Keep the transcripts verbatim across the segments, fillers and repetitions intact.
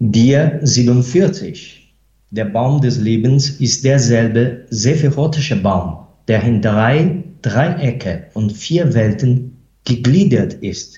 Dir siebenundvierzig. Der Baum des Lebens ist derselbe sephirotische Baum, der in drei Dreiecke und vier Welten gegliedert ist.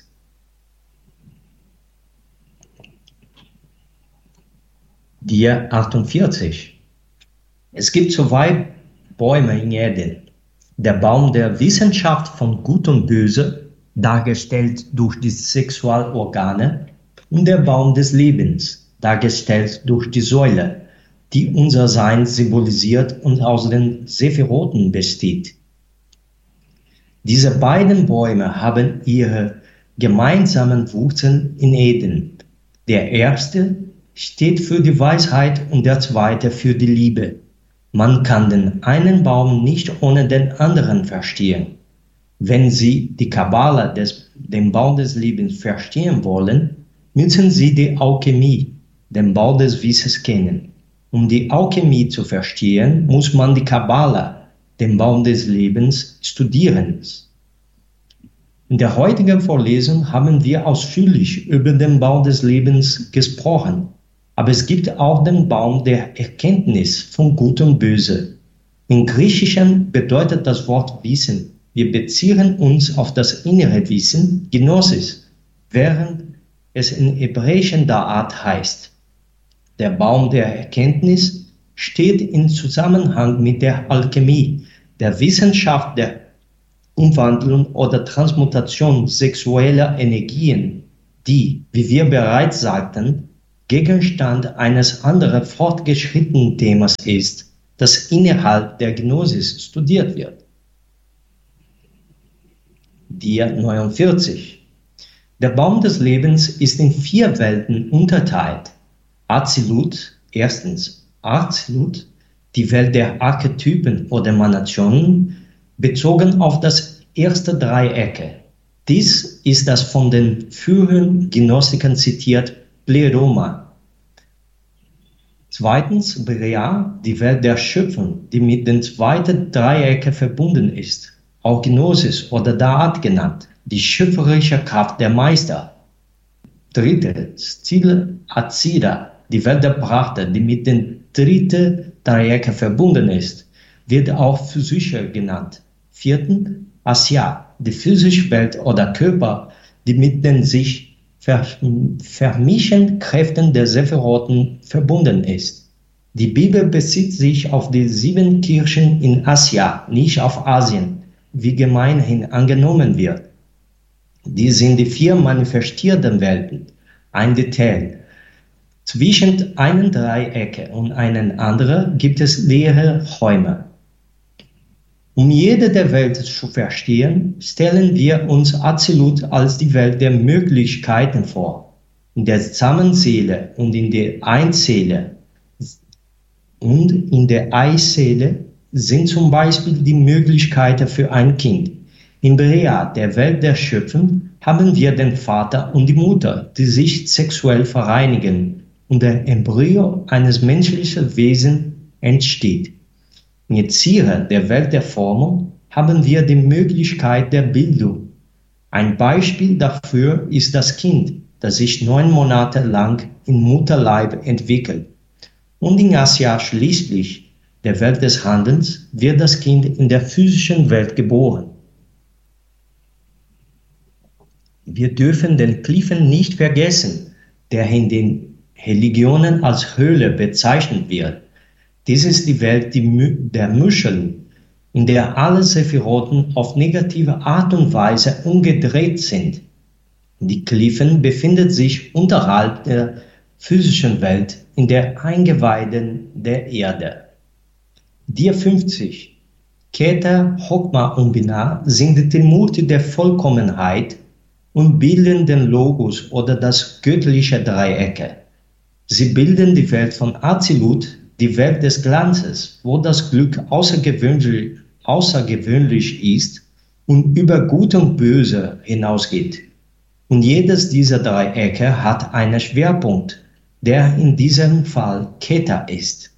Dir achtundvierzig. Es gibt zwei Bäume in Eden. Der Baum der Wissenschaft von Gut und Böse, dargestellt durch die Sexualorgane, und der Baum des Lebens, dargestellt durch die Säule, die unser Sein symbolisiert und aus den Sephiroten besteht. Diese beiden Bäume haben ihre gemeinsamen Wurzeln in Eden. Der erste steht für die Weisheit und der zweite für die Liebe. Man kann den einen Baum nicht ohne den anderen verstehen. Wenn Sie die Kabbala, des, den Baum des Lebens, verstehen wollen, müssen Sie die Alchemie, den Bau des Wissens, kennen. Um die Alchemie zu verstehen, muss man die Kabbala, den Baum des Lebens, studieren. In der heutigen Vorlesung haben wir ausführlich über den Baum des Lebens gesprochen, aber es gibt auch den Baum der Erkenntnis von Gut und Böse. Im Griechischen bedeutet das Wort Wissen. Wir beziehen uns auf das innere Wissen, Gnosis, während es in Hebräischen der Art heißt. Der Baum der Erkenntnis steht in Zusammenhang mit der Alchemie, der Wissenschaft der Umwandlung oder Transmutation sexueller Energien, die, wie wir bereits sagten, Gegenstand eines anderen fortgeschrittenen Themas ist, das innerhalb der Gnosis studiert wird. Dir neunundvierzig. Der Baum des Lebens ist in vier Welten unterteilt. Azilut, erstens Azilut, die Welt der Archetypen oder Emanationen, bezogen auf das erste Dreiecke. Dies ist das von den früheren Gnostikern zitiert Pleroma. Zweitens Bria, die Welt der Schöpfung, die mit den zweiten Dreiecke verbunden ist, auch Gnosis oder Da'at genannt, die schöpferische Kraft der Meister. Drittens Stil Azira, die Welt der Prachter, die mit den dritten Dreiecke verbunden ist, wird auch physischer genannt. Viertens Asya, die physische Welt oder Körper, die mit den sich vermischenden Kräften der Sephiroten verbunden ist. Die Bibel bezieht sich auf die sieben Kirchen in Asya, nicht auf Asien, wie gemeinhin angenommen wird. Dies sind die vier manifestierten Welten. Ein Detail. Zwischen einem Dreiecke und einem anderen gibt es leere Räume. Um jede der Welten zu verstehen, stellen wir uns Azilut als die Welt der Möglichkeiten vor. In der Samenseele und in der Einseele und in der Eiseele sind zum Beispiel die Möglichkeiten für ein Kind. In Bria, der Welt der Schöpfung, haben wir den Vater und die Mutter, die sich sexuell vereinigen und der Embryo eines menschlichen Wesens entsteht. In Yetzirah, der Welt der Formung, haben wir die Möglichkeit der Bildung. Ein Beispiel dafür ist das Kind, das sich neun Monate lang im Mutterleib entwickelt. Und in Asya schließlich, der Welt des Handelns, wird das Kind in der physischen Welt geboren. Wir dürfen den Kliffen nicht vergessen, der in den Religionen als Höhle bezeichnet wird. Dies ist die Welt der Muscheln, in der alle Sephiroten auf negative Art und Weise umgedreht sind. Die Kliffen befinden sich unterhalb der physischen Welt in der Eingeweiden der Erde. Dir fünfzig. Keter, Chokma und Binah sind die Trimurti der Vollkommenheit und bilden den Logos oder das göttliche Dreiecke. Sie bilden die Welt von Azilut, die Welt des Glanzes, wo das Glück außergewöhnlich, außergewöhnlich ist und über Gut und Böse hinausgeht. Und jedes dieser Dreiecke hat einen Schwerpunkt, der in diesem Fall Keter ist.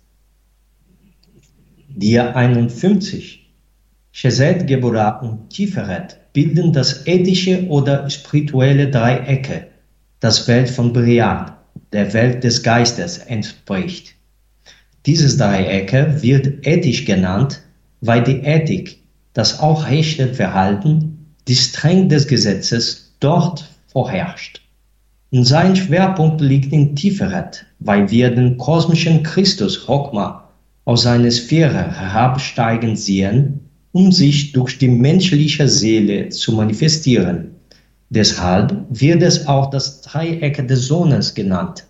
Dir einundfünfzig. Chesed, Geburah und Tiferet bilden das ethische oder spirituelle Dreiecke, das Welt von Bria, der Welt des Geistes, entspricht. Dieses Dreiecke wird ethisch genannt, weil die Ethik, das aufrechte Verhalten, die Strenge des Gesetzes dort vorherrscht. Und sein Schwerpunkt liegt in Tiferet, weil wir den kosmischen Christus Chokma aus seiner Sphäre herabsteigen sehen, um sich durch die menschliche Seele zu manifestieren. Deshalb wird es auch das Dreieck des Sohnes genannt.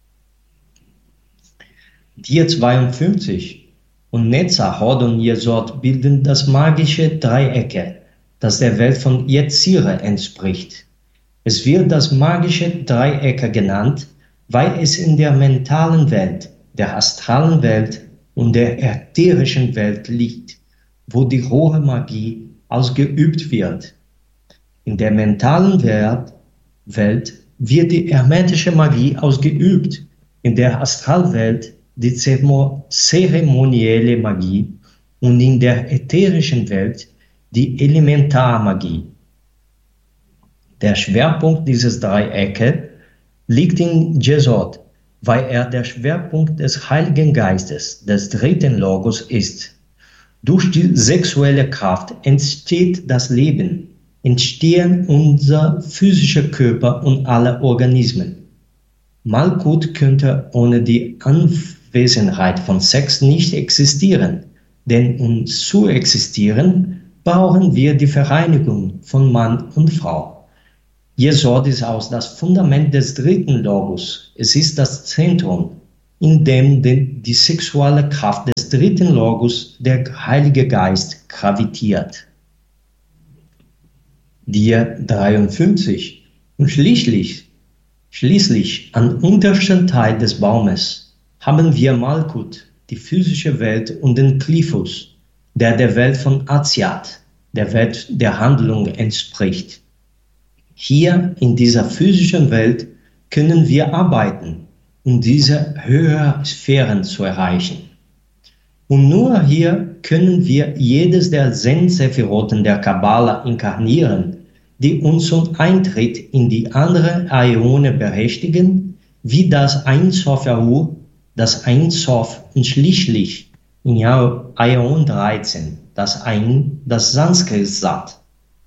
Dir zweiundfünfzig und Netzach, Hod und Jesod bilden das magische Dreiecke, das der Welt von Yetzirah entspricht. Es wird das magische Dreieck genannt, weil es in der mentalen Welt, der astralen Welt und der ätherischen Welt liegt, wo die hohe Magie ausgeübt wird. In der mentalen Welt, Welt wird die hermetische Magie ausgeübt, in der Astralwelt die zeremonielle Magie und in der ätherischen Welt die Elementarmagie. Der Schwerpunkt dieses Dreiecke liegt in Jesod, weil er der Schwerpunkt des Heiligen Geistes, des dritten Logos ist. Durch die sexuelle Kraft entsteht das Leben, entstehen unser physischer Körper und alle Organismen. Malkut könnte ohne die Anwesenheit von Sex nicht existieren, denn um zu existieren, brauchen wir die Vereinigung von Mann und Frau. Jesod ist auch das Fundament des dritten Logos. Es ist das Zentrum, in dem die, die sexuelle Kraft des dritten Logos, der Heilige Geist, gravitiert. Dir dreiundfünfzig und schließlich, schließlich am untersten Teil des Baumes haben wir Malkut, die physische Welt, und den Clifus, der der Welt von Aziat, der Welt der Handlung, entspricht. Hier in dieser physischen Welt können wir arbeiten, um diese höheren Sphären zu erreichen. Und nur hier können wir jedes der zehn Sephiroten der Kabbala inkarnieren, die uns zum Eintritt in die andere Aeone berechtigen, wie das Ein Sof Yahu, das Ein Sof und schließlich in Aeon dreizehn, das Ein, das Sanskrit sagt.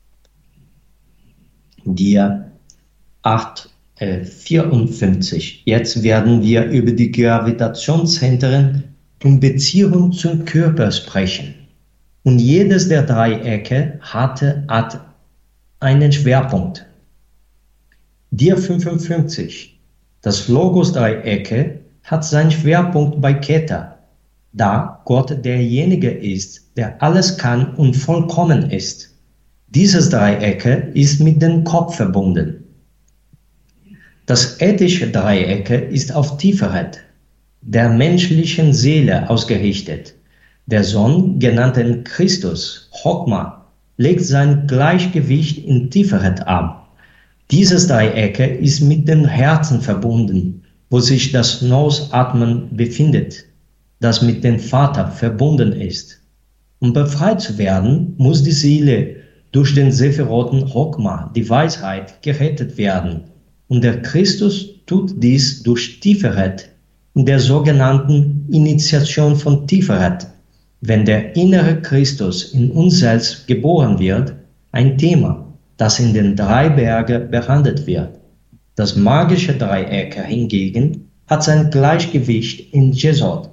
Dir acht, äh, vierundfünfzig. Jetzt werden wir über die Gravitationszentren und Beziehung zum Körper sprechen. Und jedes der Dreiecke hatte, hat einen Schwerpunkt. Dir fünfundfünfzig. Das Logos-Dreiecke hat seinen Schwerpunkt bei Keter, da Gott derjenige ist, der alles kann und vollkommen ist. Dieses Dreiecke ist mit dem Kopf verbunden. Das ethische Dreiecke ist auf Tiferet, der menschlichen Seele, ausgerichtet. Der Sohn, genannt Christus, Chokma, legt sein Gleichgewicht in Tiferet ab. Dieses Dreiecke ist mit dem Herzen verbunden, wo sich das Nos-Atmen befindet, das mit dem Vater verbunden ist. Um befreit zu werden, muss die Seele durch den Sephiroten Chokma, die Weisheit, gerettet werden. Und der Christus tut dies durch Tiferet, in der sogenannten Initiation von Tiferet, wenn der innere Christus in uns selbst geboren wird, ein Thema, das in den drei Bergen behandelt wird. Das magische Dreieck hingegen hat sein Gleichgewicht in Jesod.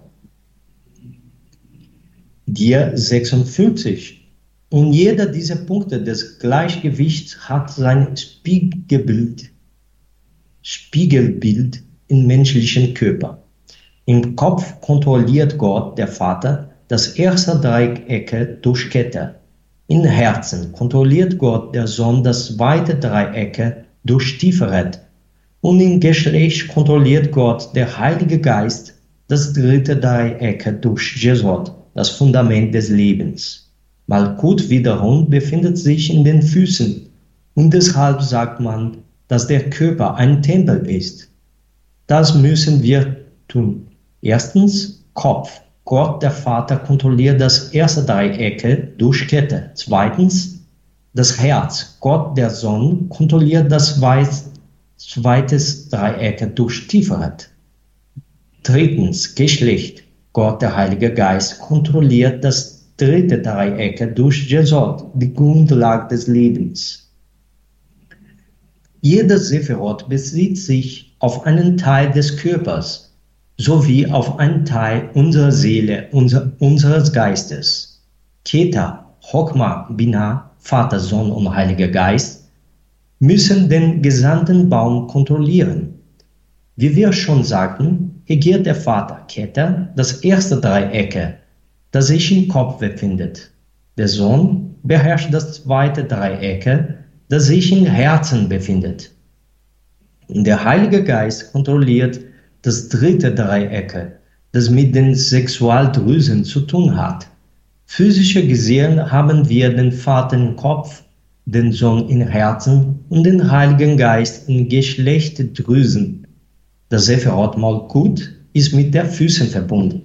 Dir sechsundfünfzig. Und jeder dieser Punkte des Gleichgewichts hat sein Spiegelbild, Spiegelbild im menschlichen Körper. Im Kopf kontrolliert Gott, der Vater, das erste Dreieck durch Kette. Im Herzen kontrolliert Gott, der Sohn, das zweite Dreieck durch Tiferet. Und im Geschlecht kontrolliert Gott, der Heilige Geist, das dritte Dreieck durch Jesod, das Fundament des Lebens. Malkut wiederum befindet sich in den Füßen und deshalb sagt man, dass der Körper ein Tempel ist. Das müssen wir tun. Erstens, Kopf. Gott, der Vater, kontrolliert das erste Dreieck durch Kette. Zweitens, das Herz. Gott, der Sohn, kontrolliert das zweites Dreiecke durchstiefert. Drittens, Geschlecht. Gott, der Heilige Geist, kontrolliert das dritte Dreiecke durch Jesod, die Grundlage des Lebens. Jeder Sephirot bezieht sich auf einen Teil des Körpers, sowie auf einen Teil unserer Seele, unser, unseres Geistes. Keter, Chokma, Binah, Vater, Sohn und Heiliger Geist müssen den gesamten Baum kontrollieren. Wie wir schon sagten, regiert der Vater, Keter, das erste Dreiecke, das sich im Kopf befindet. Der Sohn beherrscht das zweite Dreiecke, das sich im Herzen befindet. Und der Heilige Geist kontrolliert das dritte Dreiecke, das mit den Sexualdrüsen zu tun hat. Physisch gesehen haben wir den Vater im Kopf, den Sohn im Herzen und den Heiligen Geist in Geschlechtdrüsen. Das Sephirot Malkut ist mit der Füßen verbunden.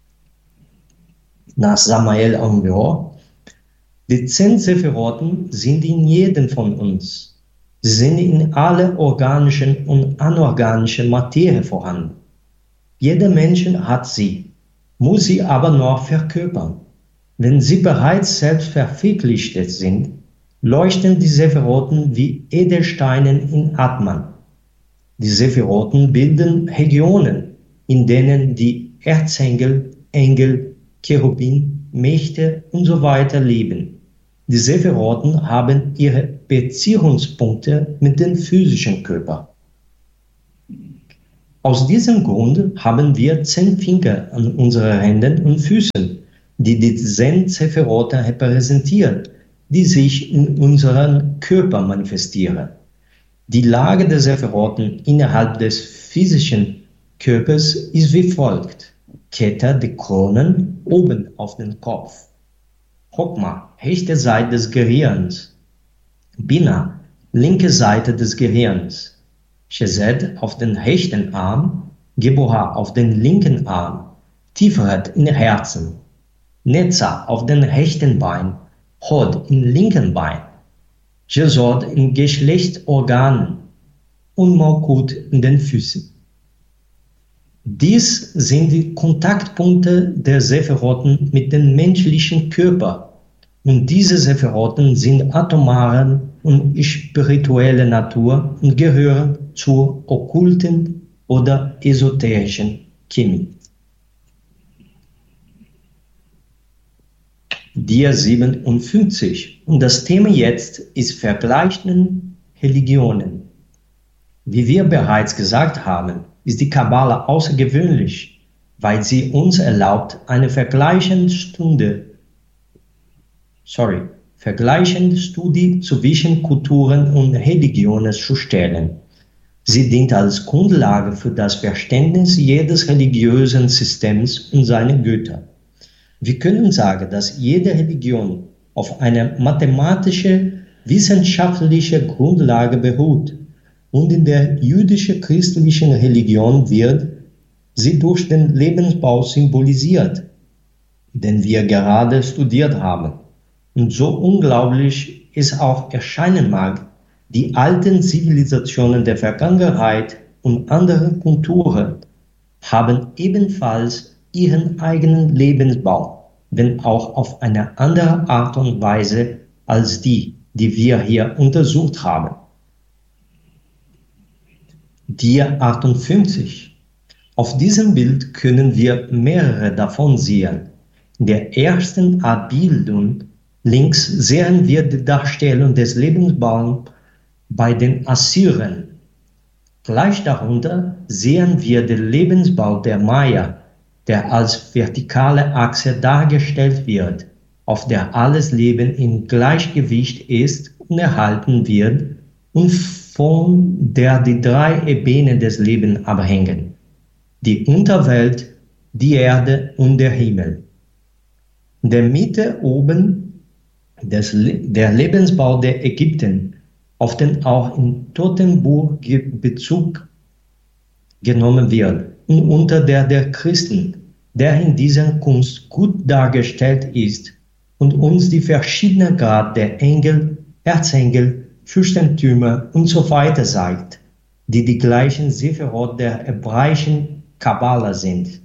Nach Samael Aumur, die zehn Sephiroten sind in jedem von uns. Sie sind in aller organischen und anorganischen Materie vorhanden. Jeder Mensch hat sie, muss sie aber noch verkörpern. Wenn sie bereits selbst verwirklicht sind, leuchten die Sephiroten wie Edelsteine in Atman. Die Sephiroten bilden Regionen, in denen die Erzengel, Engel, Cherubim, Mächte und so weiter leben. Die Sephiroten haben ihre Beziehungspunkte mit dem physischen Körper. Aus diesem Grund haben wir zehn Finger an unseren Händen und Füßen, die die zehn Sephiroten repräsentieren, die sich in unserem Körper manifestieren. Die Lage der Sephiroten innerhalb des physischen Körpers ist wie folgt. Keter, die Kronen, oben auf den Kopf. Chokma, rechte Seite des Gehirns. Binah, linke Seite des Gehirns. Chesed auf den rechten Arm. Geburah auf den linken Arm. Tiferet in Herzen. Netzah auf den rechten Bein. Hod im linken Bein. Jesod in Geschlechtsorganen. Und Malkut in den Füßen. Dies sind die Kontaktpunkte der Sephiroten mit dem menschlichen Körper. Und diese Sephiroten sind atomare und spirituelle Natur und gehören zur okkulten oder esoterischen Chemie. Dia siebenundfünfzig. Und das Thema jetzt ist vergleichende Religionen. Wie wir bereits gesagt haben, ist die Kabbala außergewöhnlich, weil sie uns erlaubt, eine vergleichende Stunde, sorry, vergleichende Studie zwischen Kulturen und Religionen zu stellen. Sie dient als Grundlage für das Verständnis jedes religiösen Systems und seiner Götter. Wir können sagen, dass jede Religion auf einer mathematischen, wissenschaftlichen Grundlage beruht. Und in der jüdisch-christlichen Religion wird sie durch den Lebensbau symbolisiert, den wir gerade studiert haben. Und so unglaublich es auch erscheinen mag, die alten Zivilisationen der Vergangenheit und andere Kulturen haben ebenfalls ihren eigenen Lebensbau, wenn auch auf eine andere Art und Weise als die, die wir hier untersucht haben. Dia achtundfünfzig. Auf diesem Bild können wir mehrere davon sehen. In der ersten Abbildung links sehen wir die Darstellung des Lebensbaums bei den Assyrern. Gleich darunter sehen wir den Lebensbau der Maya, der als vertikale Achse dargestellt wird, auf der alles Leben im Gleichgewicht ist und erhalten wird und von der die drei Ebenen des Lebens abhängen: die Unterwelt, die Erde und der Himmel. In der Mitte oben des, der Lebensbau der Ägypten, auf den auch in Totenbuch Bezug genommen wird, und unter der der Christen, der in dieser Kunst gut dargestellt ist und uns die verschiedenen Grade der Engel, Erzengel, Fürstentümer und so weiter zeigt. die die gleichen Sephirot der hebräischen Kabbala sind.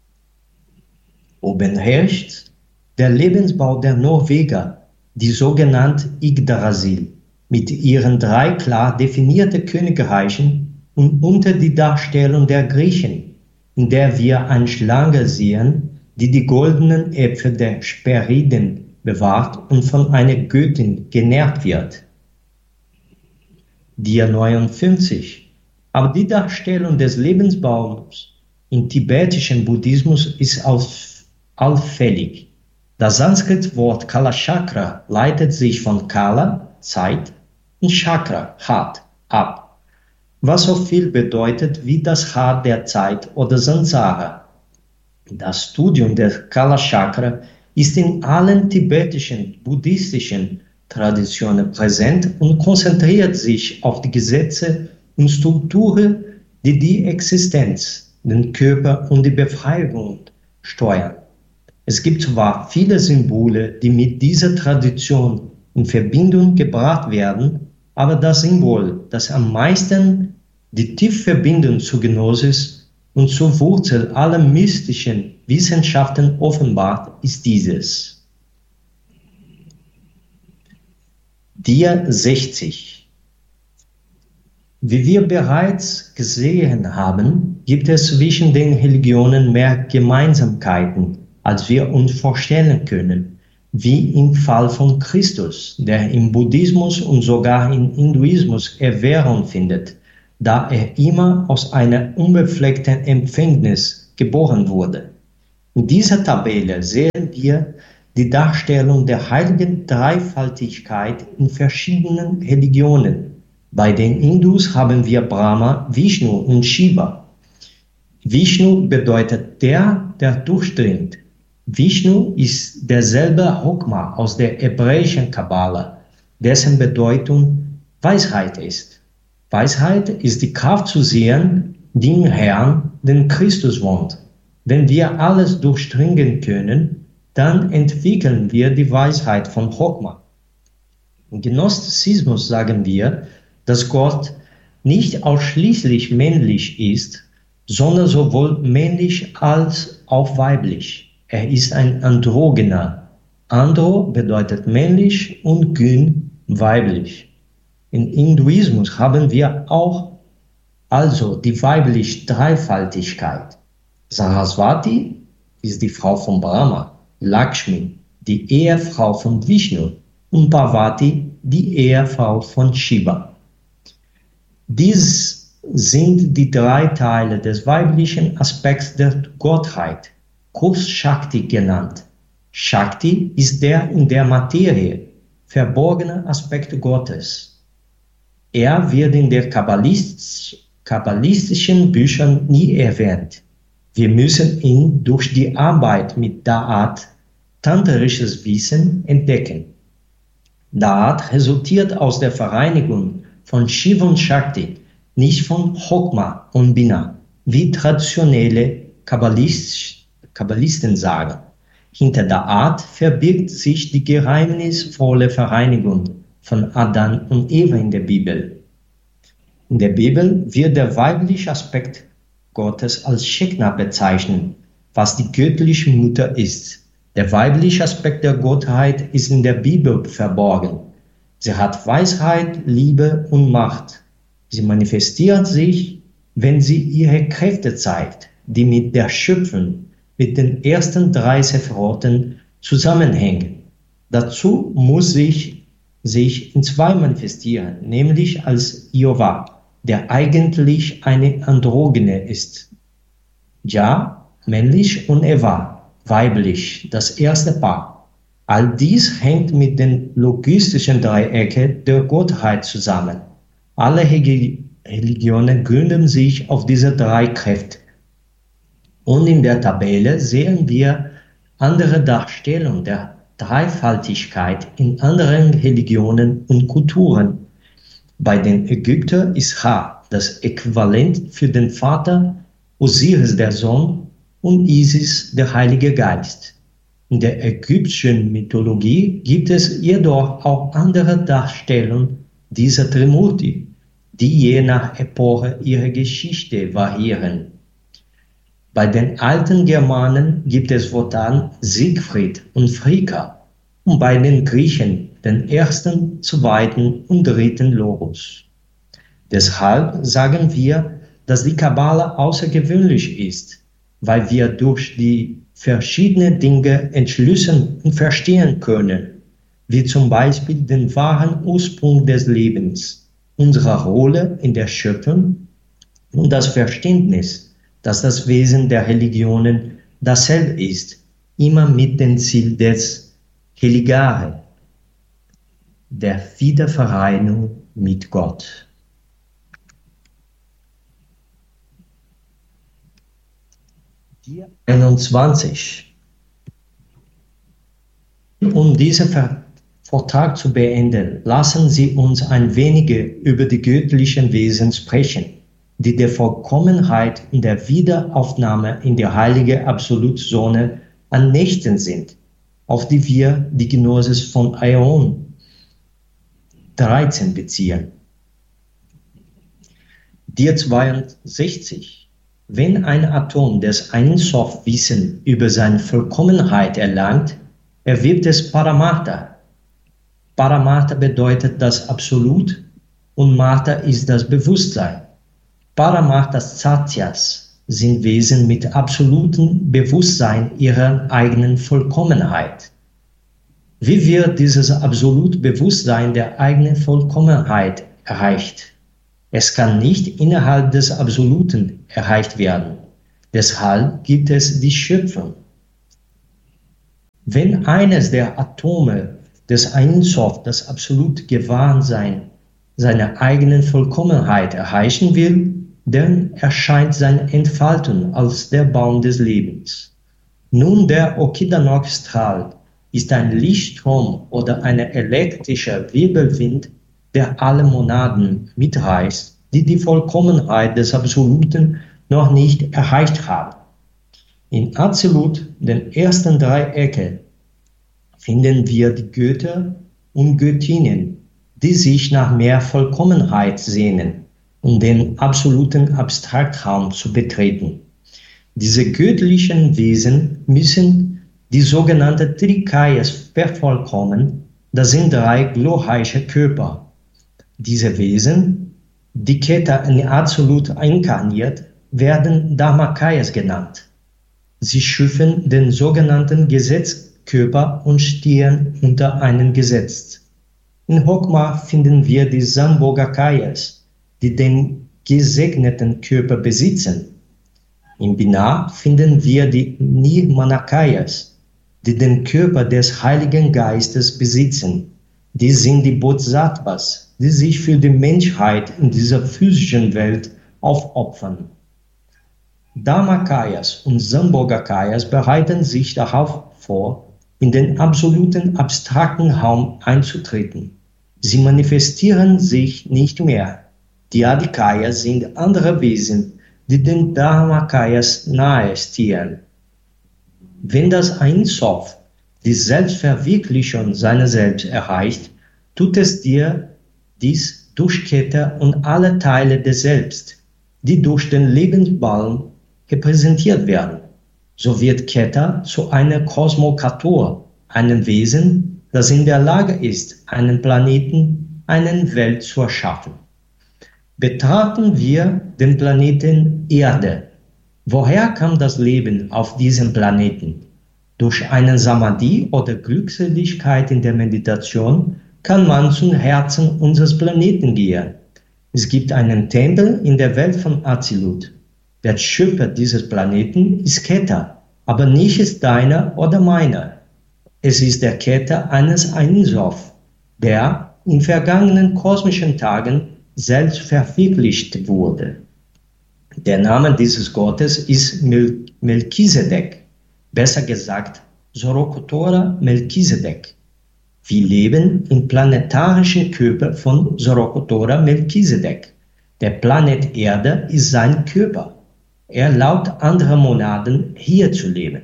Oben herrscht der Lebensbau der Norweger, die sogenannte Yggdrasil, mit ihren drei klar definierten Königreichen und unter die Darstellung der Griechen, in der wir eine Schlange sehen, die die goldenen Äpfel der Hesperiden bewahrt und von einer Göttin genährt wird. Dia neunundfünfzig. Aber die Darstellung des Lebensbaums im tibetischen Buddhismus ist auffällig. Das Sanskrit-Wort Kalachakra leitet sich von Kala, Zeit, und Chakra, Hart, ab, was so viel bedeutet wie das Haar der Zeit oder Samsara. Das Studium der Kalachakra ist in allen tibetischen, buddhistischen Traditionen präsent und konzentriert sich auf die Gesetze und Strukturen, die die Existenz, den Körper und die Befreiung steuern. Es gibt zwar viele Symbole, die mit dieser Tradition in Verbindung gebracht werden, aber das Symbol, das am meisten die Tiefverbindung zur Gnosis und zur Wurzel aller mystischen Wissenschaften offenbart, ist dieses. Dia sechzig. Wie wir bereits gesehen haben, gibt es zwischen den Religionen mehr Gemeinsamkeiten, als wir uns vorstellen können, wie im Fall von Christus, der im Buddhismus und sogar im Hinduismus Erwährung findet, da er immer aus einer unbefleckten Empfängnis geboren wurde. In dieser Tabelle sehen wir die Darstellung der heiligen Dreifaltigkeit in verschiedenen Religionen. Bei den Hindus haben wir Brahma, Vishnu und Shiva. Vishnu bedeutet der, der durchdringt. Vishnu ist derselbe Chokma aus der hebräischen Kabbala, dessen Bedeutung Weisheit ist. Weisheit ist die Kraft zu sehen, die im Herrn, den Christus wohnt. Wenn wir alles durchdringen können, dann entwickeln wir die Weisheit von Chokma. Im Gnostizismus sagen wir, dass Gott nicht ausschließlich männlich ist, sondern sowohl männlich als auch weiblich. Er ist ein Androgener. Andro bedeutet männlich und Gyn weiblich. Im Hinduismus haben wir auch also die weibliche Dreifaltigkeit. Saraswati ist die Frau von Brahma, Lakshmi, die Ehefrau von Vishnu und Parvati, die Ehefrau von Shiva. Dies sind die drei Teile des weiblichen Aspekts der Gottheit, kurz Shakti genannt. Shakti ist der in der Materie verborgene Aspekt Gottes. Er wird in den Kabbalist, kabbalistischen Büchern nie erwähnt. Wir müssen ihn durch die Arbeit mit Da'at, tantrisches Wissen, entdecken. Da'at resultiert aus der Vereinigung von Shiva und Shakti, nicht von Chokma und Bina, wie traditionelle Kabbalist, Kabbalisten sagen. Hinter Da'at verbirgt sich die geheimnisvolle Vereinigung von Adam und Eva in der Bibel. In der Bibel wird der weibliche Aspekt Gottes als Shekhinah bezeichnet, was die göttliche Mutter ist. Der weibliche Aspekt der Gottheit ist in der Bibel verborgen. Sie hat Weisheit, Liebe und Macht. Sie manifestiert sich, wenn sie ihre Kräfte zeigt, die mit der Schöpfung, mit den ersten drei Sephiroten zusammenhängen. Dazu muss sich, sich in zwei manifestieren, nämlich als Jehovah, der eigentlich eine Androgyne ist. Ja, männlich und Eva, weiblich, das erste Paar. All dies hängt mit den logistischen Dreiecken der Gottheit zusammen. Alle Religionen gründen sich auf diese drei Kräfte. Und in der Tabelle sehen wir andere Darstellungen der Dreifaltigkeit in anderen Religionen und Kulturen. Bei den Ägyptern ist Ra das Äquivalent für den Vater, Osiris der Sohn und Isis der Heilige Geist. In der ägyptischen Mythologie gibt es jedoch auch andere Darstellungen dieser Trimurti, die je nach Epoche ihrer Geschichte variieren. Bei den alten Germanen gibt es Wotan, Siegfried und Frika und bei den Griechen den ersten, zweiten und dritten Logos. Deshalb sagen wir, dass die Kabbala außergewöhnlich ist, weil wir durch die verschiedenen Dinge entschlüsseln und verstehen können, wie zum Beispiel den wahren Ursprung des Lebens, unsere Rolle in der Schöpfung und das Verständnis, dass das Wesen der Religionen dasselbe ist, immer mit dem Ziel des Heligare, der Wiedervereinigung mit Gott. einundzwanzig. Um diesen Vortrag zu beenden, lassen Sie uns ein wenig über die göttlichen Wesen sprechen, die der Vollkommenheit und der Wiederaufnahme in die heilige Absolutzone an Nächten sind, auf die wir die Gnosis von Aeon dreizehn beziehen. Dir zweiundsechzig. Wenn ein Atom des Ein Sof Wissen über seine Vollkommenheit erlangt, erwirbt es Paramartha. Paramartha bedeutet das Absolut und Martha ist das Bewusstsein. Paramarthas Satyas sind Wesen mit absolutem Bewusstsein ihrer eigenen Vollkommenheit. Wie wird dieses absolute Bewusstsein der eigenen Vollkommenheit erreicht? Es kann nicht innerhalb des Absoluten erreicht werden. Deshalb gibt es die Schöpfung. Wenn eines der Atome des Ein Sof das absolute Gewahrsein seiner eigenen Vollkommenheit erreichen will, dann erscheint seine Entfaltung als der Baum des Lebens. Nun, der Okidanok-Strahl ist ein Lichtstrom oder ein elektrischer Wirbelwind, der alle Monaden mitreißt, die die Vollkommenheit des Absoluten noch nicht erreicht haben. In Absolut, den ersten drei Ecken, finden wir die Götter und Göttinnen, die sich nach mehr Vollkommenheit sehnen, um den absoluten Abstraktraum zu betreten. Diese göttlichen Wesen müssen die sogenannte Trikayas vervollkommen, das sind drei glorreiche Körper. Diese Wesen, die Keta in Absolut inkarniert, werden Dharmakayas genannt. Sie schüffen den sogenannten Gesetzkörper und stehen unter einem Gesetz. In Hokma finden wir die Sambhogakayas, die den gesegneten Körper besitzen. In Binah finden wir die Nirmanakayas, die den Körper des Heiligen Geistes besitzen. Die sind die Bodhisattvas, die sich für die Menschheit in dieser physischen Welt aufopfern. Dharmakayas und Sambhogakayas bereiten sich darauf vor, in den absoluten abstrakten Raum einzutreten. Sie manifestieren sich nicht mehr. Die Adhikayas sind andere Wesen, die den Dharmakayas nahestehen. Wenn das Ein Sof die Selbstverwirklichung seiner selbst erreicht, tut es dir dies durch Keta und alle Teile des Selbst, die durch den Lebensbaum repräsentiert werden. So wird Keta zu einer Kosmokator, einem Wesen, das in der Lage ist, einen Planeten, eine Welt zu erschaffen. Betrachten wir den Planeten Erde. Woher kam das Leben auf diesem Planeten? Durch einen Samadhi oder Glückseligkeit in der Meditation kann man zum Herzen unseres Planeten gehen. Es gibt einen Tempel in der Welt von Azilut. Der Schöpfer dieses Planeten ist Keta, aber nicht ist deiner oder meiner. Es ist der Keta eines Ein Sof, der in vergangenen kosmischen Tagen selbst verwirklicht wurde. Der Name dieses Gottes ist Mel- Melchisedek, besser gesagt Zorokotora Melchisedek. Wir leben im planetarischen Körper von Zorokotora Melchisedek. Der Planet Erde ist sein Körper. Er erlaubt anderen Monaden hier zu leben.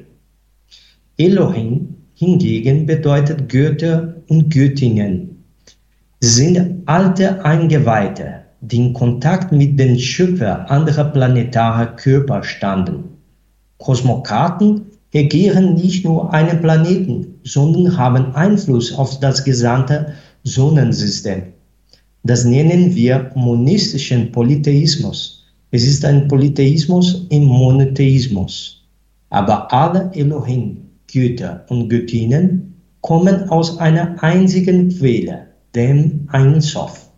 Elohim hingegen bedeutet Götter und Göttinnen. Sie sind alte Eingeweihte, die in Kontakt mit den Schöpfern anderer planetarer Körper standen. Kosmokraten regieren nicht nur einen Planeten, sondern haben Einfluss auf das gesamte Sonnensystem. Das nennen wir monistischen Polytheismus. Es ist ein Polytheismus im Monotheismus. Aber alle Elohim, Götter und Göttinnen kommen aus einer einzigen Quelle, dem Ein Sof.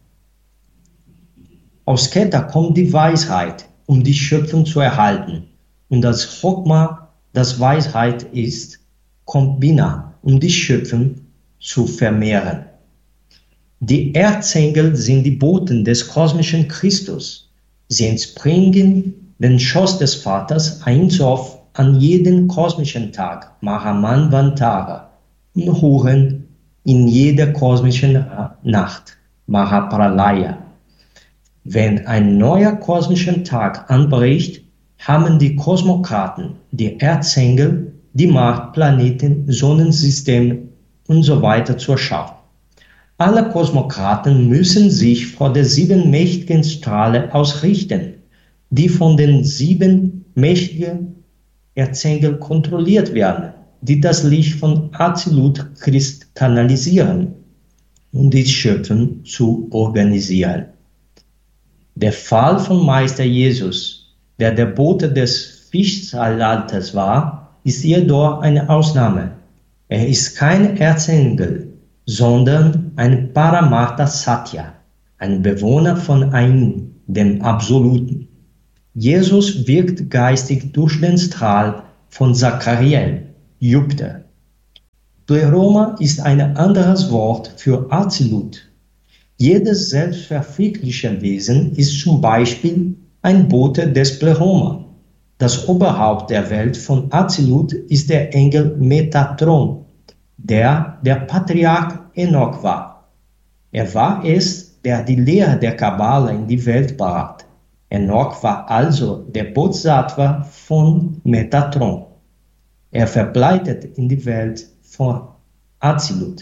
Aus Keter kommt die Weisheit, um die Schöpfung zu erhalten. Und das Chokma, das Weisheit ist, kommt Bina, um die Schöpfung zu vermehren. Die Erzengel sind die Boten des kosmischen Christus. Sie entspringen den Schoß des Vaters Ein Sof an jeden kosmischen Tag, Mahamanvantara, und Huren in jeder kosmischen Nacht, Mahapralaya. Wenn ein neuer kosmischer Tag anbricht, haben die Kosmokraten, die Erzengel, die Macht, Planeten, Sonnensystem und so weiter zur Schau. Alle Kosmokraten müssen sich vor der sieben mächtigen Strahle ausrichten, die von den sieben mächtigen Erzengeln kontrolliert werden, die das Licht von Azilut Christ kanalisieren und die Schöpfung zu organisieren. Der Fall von Meister Jesus, der der Bote des Fischzeitalters war, ist jedoch eine Ausnahme. Er ist kein Erzengel, sondern ein Paramartha Satya, ein Bewohner von Ein, dem Absoluten. Jesus wirkt geistig durch den Strahl von Zachariel, Jupiter. Pleroma ist ein anderes Wort für Azilut. Jedes selbstverwirklichte Wesen ist zum Beispiel ein Bote des Pleroma. Das Oberhaupt der Welt von Azilut ist der Engel Metatron, der der Patriarch Enoch war. Er war es, der die Lehre der Kabbala in die Welt brachte. Enoch war also der Bodhisattva von Metatron. Er verbreitet in die Welt von Azilut.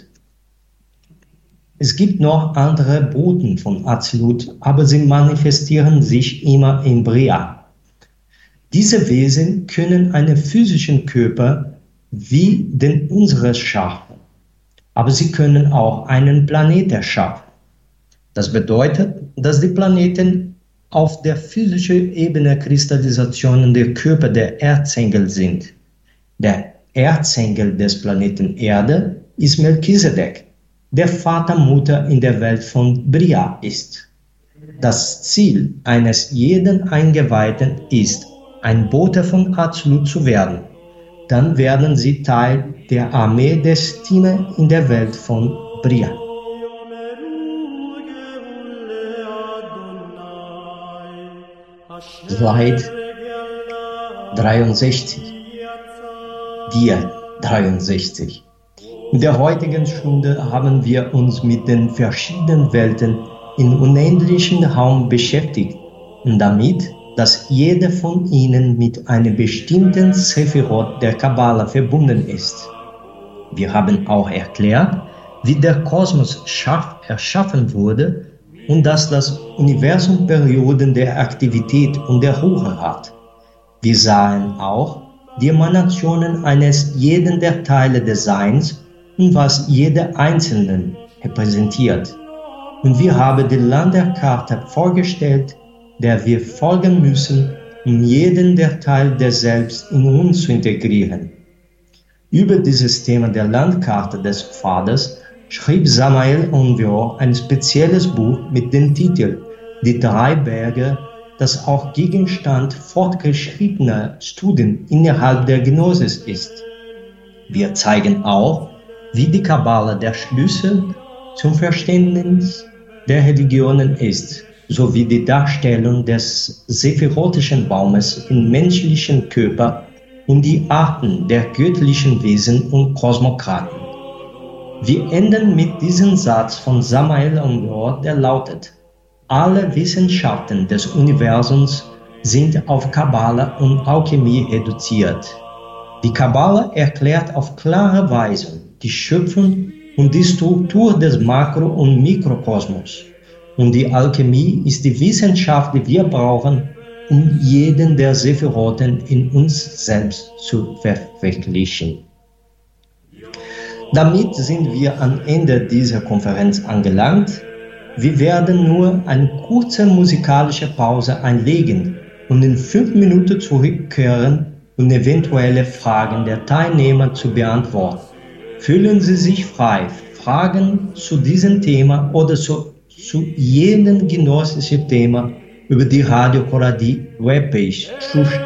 Es gibt noch andere Boten von Azilut, aber sie manifestieren sich immer in Bria. Diese Wesen können einen physischen Körper wie den unseres schaffen, aber sie können auch einen Planet erschaffen. Das bedeutet, dass die Planeten auf der physischen Ebene Kristallisationen der Körper der Erzengel sind. Der Erzengel des Planeten Erde ist Melchisedek, der Vater Mutter in der Welt von Bria ist. Das Ziel eines jeden Eingeweihten ist, ein Bote von Azilut zu werden. Dann werden sie Teil der Armee der Stimme in der Welt von Bria. Slide dreiundsechzig. Dia dreiundsechzig. In der heutigen Stunde haben wir uns mit den verschiedenen Welten im unendlichen Raum beschäftigt und damit, dass jeder von ihnen mit einem bestimmten Sephirot der Kabbala verbunden ist. Wir haben auch erklärt, wie der Kosmos erschaffen wurde und dass das Universum Perioden der Aktivität und der Ruhe hat. Wir sahen auch die Emanationen eines jeden der Teile des Seins und was jeder Einzelne repräsentiert. Und wir haben die Landerkarte vorgestellt, der wir folgen müssen, um jeden der Teil des Selbst in uns zu integrieren. Über dieses Thema der Landkarte des Pfades schrieb Samael Aun-Weor ein spezielles Buch mit dem Titel Die drei Berge, das auch Gegenstand fortgeschrittener Studien innerhalb der Gnosis ist. Wir zeigen auch, wie die Kabbala der Schlüssel zum Verständnis der Religionen ist, sowie die Darstellung des sephirotischen Baumes im menschlichen Körper und die Arten der göttlichen Wesen und Kosmokraten. Wir enden mit diesem Satz von Samael Aun-Weor, der lautet: Alle Wissenschaften des Universums sind auf Kabbala und Alchemie reduziert. Die Kabbala erklärt auf klare Weise die Schöpfung und die Struktur des Makro- und Mikrokosmos. Und die Alchemie ist die Wissenschaft, die wir brauchen, um jeden der Sephiroten in uns selbst zu verwirklichen. Damit sind wir am Ende dieser Konferenz angelangt. Wir werden nur eine kurze musikalische Pause einlegen und in fünf Minuten zurückkehren, um eventuelle Fragen der Teilnehmer zu beantworten. Fühlen Sie sich frei, Fragen zu diesem Thema oder zu, zu jedem genossischen Thema über die Radio Koradi Webpage zu